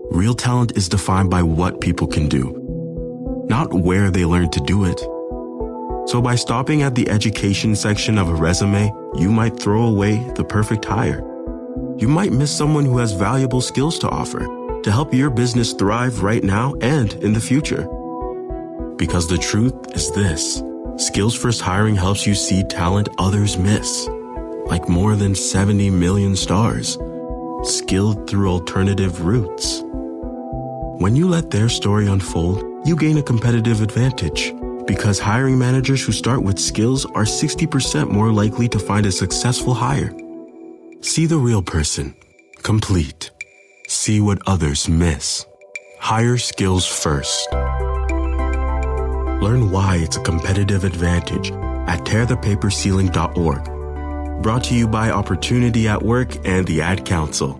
Real talent is defined by what people can do, not where they learn to do it. So by stopping at the education section of a resume, you might throw away the perfect hire. You might miss someone who has valuable skills to offer to help your business thrive right now and in the future. Because the truth is this: Skills First Hiring helps you see talent others miss, like more than 70 million stars, skilled through alternative routes. When you let their story unfold, you gain a competitive advantage, because hiring managers who start with skills are 60% more likely to find a successful hire. See the real person, complete. See what others miss. Hire skills first. Learn why it's a competitive advantage at tearthepaperceiling.org. Brought to you by Opportunity at Work and the Ad Council.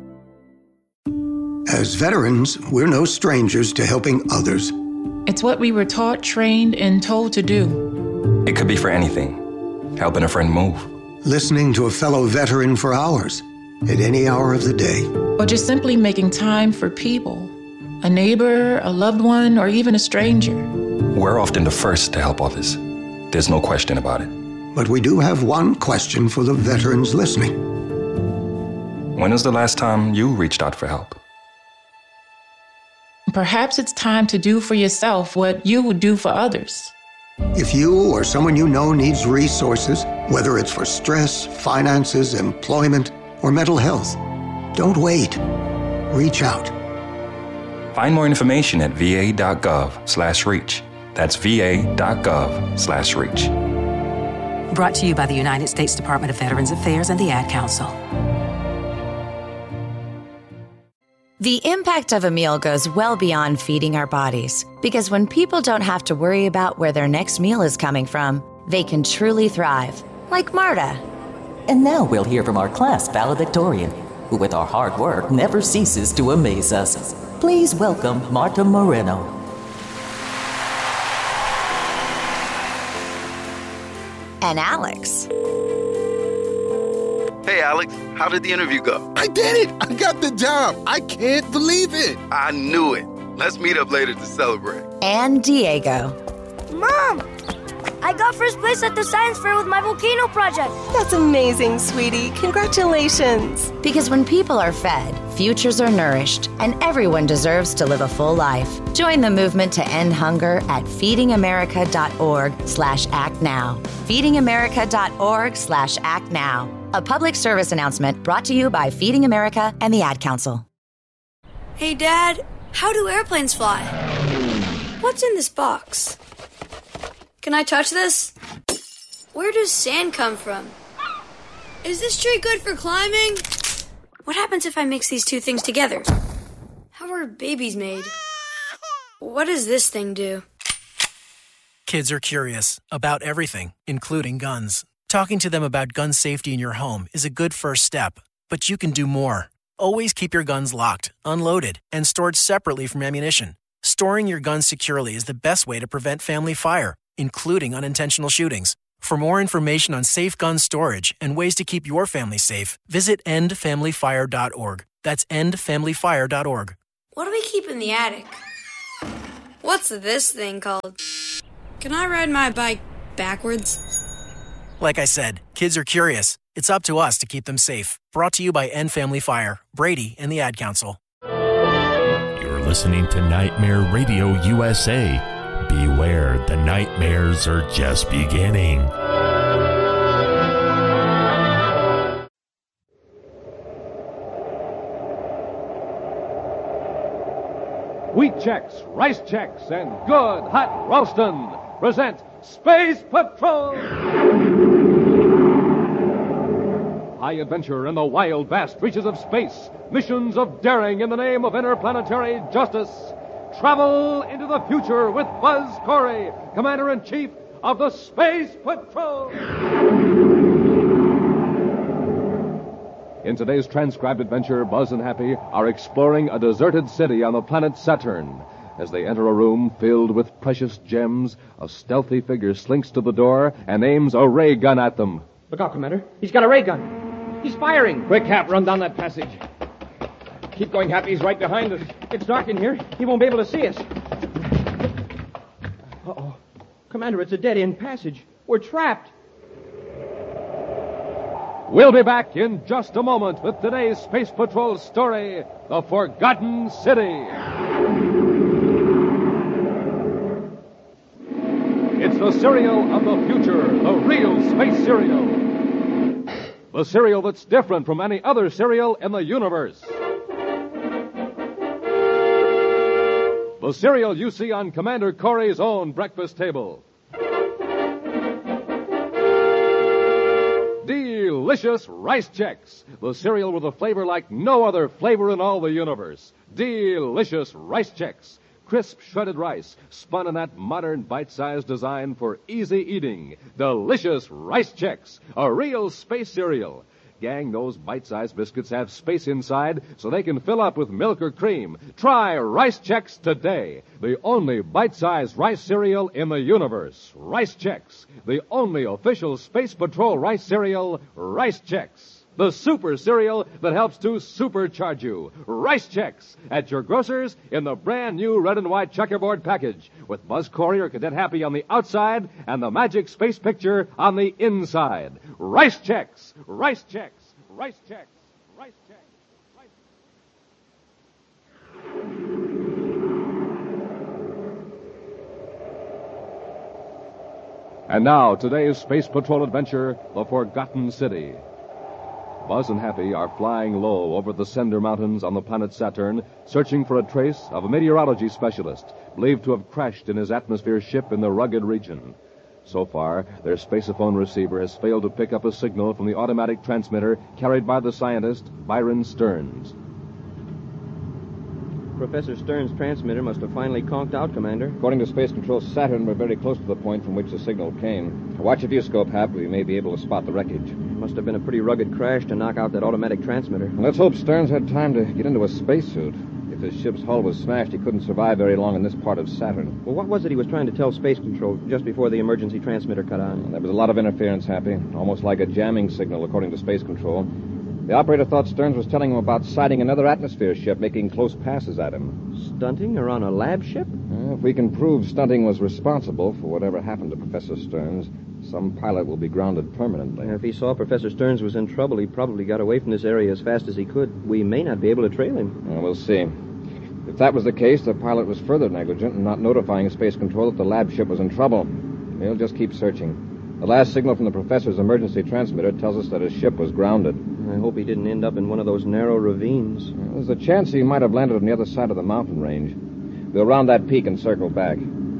As veterans, we're no strangers to helping others. It's what we were taught, trained, and told to do. It could be for anything. Helping a friend move. Listening to a fellow veteran for hours, at any hour of the day. Or just simply making time for people. A neighbor, a loved one, or even a stranger. We're often the first to help others. There's no question about it. But we do have one question for the veterans listening. When was the last time you reached out for help? Perhaps it's time to do for yourself what you would do for others. If you or someone you know needs resources, whether it's for stress, finances, employment, or mental health, don't wait. Reach out. Find more information at va.gov/reach. That's va.gov/reach. Brought to you by the United States Department of Veterans Affairs and the Ad Council. The impact of a meal goes well beyond feeding our bodies, because when people don't have to worry about where their next meal is coming from, they can truly thrive, like Marta. And now we'll hear from our class valedictorian, who with our hard work never ceases to amaze us. Please welcome Marta Moreno. And Alex. Hey, Alex, how did the interview go? I did it! I got the job! I can't believe it! I knew it. Let's meet up later to celebrate. And Diego. Mom! I got first place at the science fair with my volcano project. That's amazing, sweetie. Congratulations. Because when people are fed, futures are nourished, and everyone deserves to live a full life. Join the movement to end hunger at feedingamerica.org/actnow. feedingamerica.org/actnow. A public service announcement brought to you by Feeding America and the Ad Council. Hey, Dad, how do airplanes fly? What's in this box? Can I touch this? Where does sand come from? Is this tree good for climbing? What happens if I mix these two things together? How are babies made? What does this thing do? Kids are curious about everything, including guns. Talking to them about gun safety in your home is a good first step, but you can do more. Always keep your guns locked, unloaded, and stored separately from ammunition. Storing your guns securely is the best way to prevent family fire, including unintentional shootings. For more information on safe gun storage and ways to keep your family safe, visit endfamilyfire.org. That's endfamilyfire.org. What do we keep in the attic? What's this thing called? Can I ride my bike backwards? Like I said, kids are curious. It's up to us to keep them safe. Brought to you by End Family Fire, Brady, and the Ad Council. You're listening to Nightmare Radio USA. Beware, the nightmares are just beginning. Wheat Chex, Rice Chex, and Good Hot Ralston present Space Patrol! High adventure in the wild, vast reaches of space. Missions of daring in the name of interplanetary justice. Travel into the future with Buzz Corey, Commander-in-Chief of the Space Patrol. In today's transcribed adventure, Buzz and Happy are exploring a deserted city on the planet Saturn. As they enter a room filled with precious gems, a stealthy figure slinks to the door and aims a ray gun at them. Look out, Commander. He's got a ray gun. He's firing. Quick, Hap, run down that passage. Keep going, Happy. He's right behind us. It's dark in here. He won't be able to see us. Uh-oh. Commander, it's a dead-end passage. We're trapped. We'll be back in just a moment with today's Space Patrol story, The Forgotten City. It's the cereal of the future, the real space cereal. The cereal that's different from any other cereal in the universe. The cereal you see on Commander Corey's own breakfast table. Delicious Rice Chex, the cereal with a flavor like no other flavor in all the universe. Delicious Rice Chex. Crisp shredded rice, spun in that modern bite-sized design for easy eating. Delicious Rice Chex, a real space cereal. Gang, those bite-sized biscuits have space inside so they can fill up with milk or cream. Try Rice Chex today. The only bite-sized rice cereal in the universe. Rice Chex, the only official Space Patrol rice cereal, Rice Chex. The super cereal that helps to supercharge you. Rice Chex at your grocer's in the brand new red and white checkerboard package with Buzz Corey or Cadet Happy on the outside and the magic space picture on the inside. Rice Chex, Rice Chex, Rice Chex, Rice Chex, Rice Chex. And now, today's Space Patrol adventure, The Forgotten City. Buzz and Happy are flying low over the Cinder Mountains on the planet Saturn, searching for a trace of a meteorology specialist believed to have crashed in his atmosphere ship in the rugged region. So far, their spaceophone receiver has failed to pick up a signal from the automatic transmitter carried by the scientist, Byron Stearns. Professor Stearns' transmitter must have finally conked out, Commander. According to Space Control Saturn, we're very close to the point from which the signal came. Watch your viewscope, Hap. We may be able to spot the wreckage. Must have been a pretty rugged crash to knock out that automatic transmitter. Let's hope Stearns had time to get into a spacesuit. If his ship's hull was smashed, he couldn't survive very long in this part of Saturn. Well, what was it he was trying to tell Space Control just before the emergency transmitter cut on? There was a lot of interference, Happy. Almost like a jamming signal, according to Space Control. The operator thought Stearns was telling him about sighting another atmosphere ship making close passes at him. Stunting or on a lab ship? If we can prove stunting was responsible for whatever happened to Professor Stearns, some pilot will be grounded permanently. If he saw Professor Stearns was in trouble, he probably got away from this area as fast as he could. We may not be able to trail him. We'll see. If that was the case, the pilot was further negligent in not notifying Space Control that the lab ship was in trouble. We'll just keep searching. The last signal from the professor's emergency transmitter tells us that his ship was grounded. I hope he didn't end up in one of those narrow ravines. There's a chance he might have landed on the other side of the mountain range. We'll round that peak and circle back.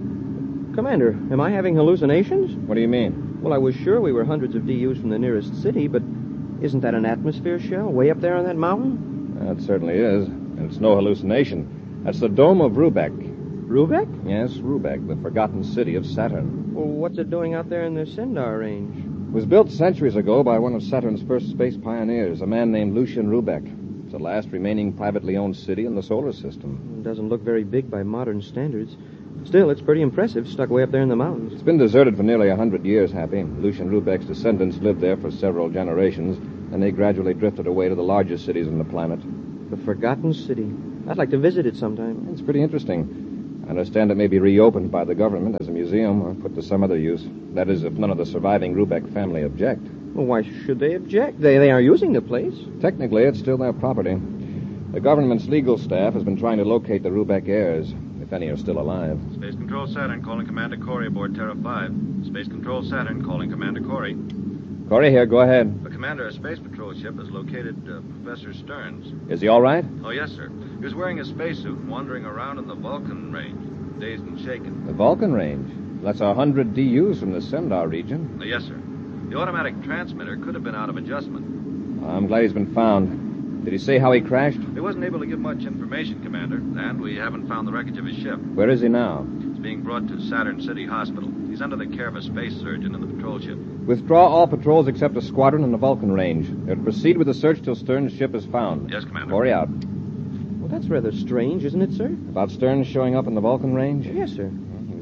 Commander, am I having hallucinations? What do you mean? Well, I was sure we were hundreds of DUs from the nearest city, but isn't that an atmosphere shell way up there on that mountain? It certainly is, and it's no hallucination. That's the dome of Rubeck. Rubeck? Yes, Rubeck, the forgotten city of Saturn. Well, what's it doing out there in the Centaur range? It was built centuries ago by one of Saturn's first space pioneers, a man named Lucian Rubeck. It's the last remaining privately owned city in the solar system. It doesn't look very big by modern standards. Still, it's pretty impressive, stuck way up there in the mountains. It's been deserted for nearly 100 years, Happy. Lucian Rubeck's descendants lived there for several generations, and they gradually drifted away to the largest cities on the planet. The Forgotten City. I'd like to visit it sometime. It's pretty interesting. I understand it may be reopened by the government as a museum or put to some other use. That is, if none of the surviving Rubeck family object. Well, why should they object? They are using the place. Technically, it's still their property. The government's legal staff has been trying to locate the Rubeck heirs, if any are still alive. Space Control Saturn calling Commander Corey aboard Terra 5. Space Control Saturn calling Commander Corey. Corey here, go ahead. Commander, a Space Patrol ship has located Professor Stearns. Is he all right? Oh, yes, sir. He was wearing a spacesuit and wandering around in the Vulcan range, dazed and shaken. The Vulcan range? That's 100 DUs from the Centaur region. Yes, sir. The automatic transmitter could have been out of adjustment. I'm glad he's been found. Did he say how he crashed? He wasn't able to give much information, Commander, and we haven't found the wreckage of his ship. Where is he now? He's being brought to Saturn City Hospital. He's under the care of a space surgeon in the patrol ship. Withdraw all patrols except a squadron in the Vulcan range. They'll proceed with the search till Stearns' ship is found. Yes, Commander. Corey out. Well, that's rather strange, isn't it, sir? About Stearns showing up in the Vulcan range? Yes, sir. He was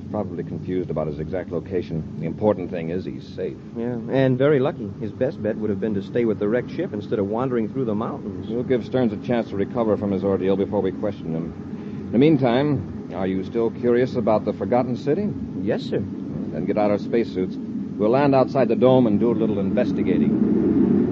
probably confused about his exact location. The important thing is he's safe. Yeah, and very lucky. His best bet would have been to stay with the wrecked ship instead of wandering through the mountains. We'll give Stearns a chance to recover from his ordeal before we question him. In the meantime, are you still curious about the Forgotten City? Yes, sir. Then get out our spacesuits. We'll land outside the dome and do a little investigating.